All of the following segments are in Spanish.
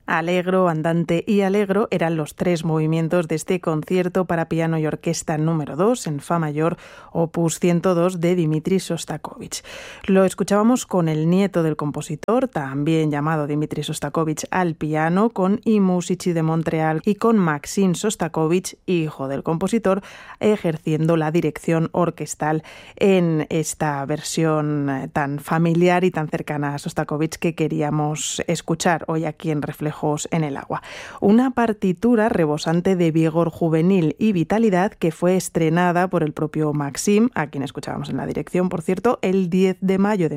Allegro, andante y allegro eran los tres movimientos de este concierto para piano y orquesta número 2 en Fa mayor, opus 102 de Dmitri Shostakovich. Lo escuchábamos con el nieto del compositor, también llamado Dmitri Shostakovich, al piano, con I Musici de Montreal, y con Maxim Shostakovich, hijo del compositor, ejerciendo la dirección orquestal en esta versión tan familiar y tan cercana a Shostakovich que queríamos escuchar hoy aquí en Reflejos en el Agua. Una partitura rebosante de vigor juvenil y vitalidad que fue estrenada por el propio Maxim, a quien escuchábamos en la dirección, por cierto, el 10 de mayo de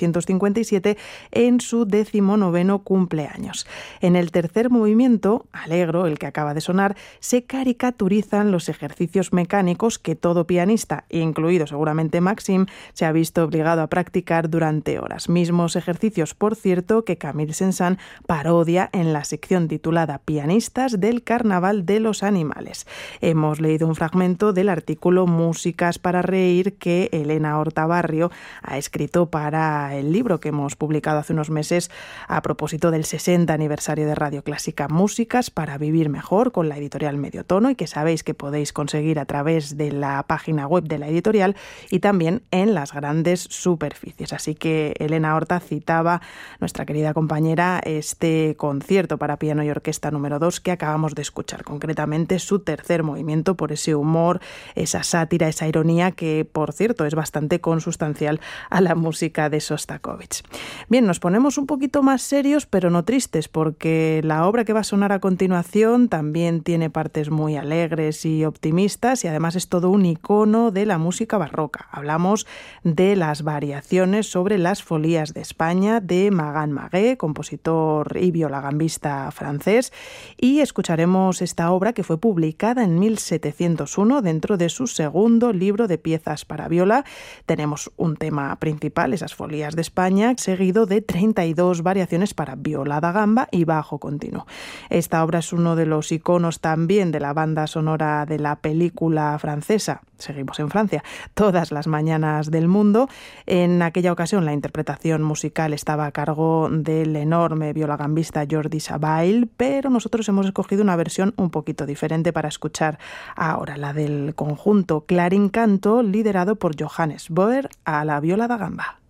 1957 en su 19º cumpleaños. En el tercer movimiento, Allegro, el que acaba de sonar, se caricaturizan los ejercicios mecánicos que todo pianista, incluido seguramente Maxim, se ha visto obligado a practicar durante horas. Mismos ejercicios, por cierto, que Camille Saint-Saëns parodia en la sección titulada Pianistas del Carnaval de los Animales. Hemos leído un fragmento del artículo Músicas para reír que Elena Horta Barrio ha escrito para el libro que hemos publicado hace unos meses a propósito del 60 aniversario de Radio Clásica, Músicas para vivir mejor, con la editorial Medio Tono, y que sabéis que podéis conseguir a través de la página web de la editorial y también en las grandes superficies. Así que Elena Horta citaba, nuestra querida compañera, este concierto para piano y orquesta número 2 que acabamos de escuchar, concretamente su tercer movimiento, por ese humor, esa sátira, esa ironía que, por cierto, es bastante consustancial a la música de Shostakovich. Bien, nos ponemos un poquito más serios, pero no tristes, porque la obra que va a sonar a continuación también tiene partes muy alegres y optimistas, y además es todo un icono de la música barroca. Hablamos de las variaciones sobre las Folías de España de Magan Magué, compositor y violagambista francés, y escucharemos esta obra que fue publicada en 1701 dentro de su segundo libro de piezas para viola. Tenemos un tema principal, esas Folías de España, seguido de 32 variaciones para viola da gamba y bajo continuo. Esta obra es uno de los iconos también de la banda sonora de la película francesa, seguimos en Francia, Todas las mañanas del mundo. En aquella ocasión la interpretación musical estaba a cargo del enorme violagambista Jordi Savall, pero nosotros hemos escogido una versión un poquito diferente para escuchar ahora, la del conjunto Clarín Canto, liderado por Johannes Boer a la viola da gamba.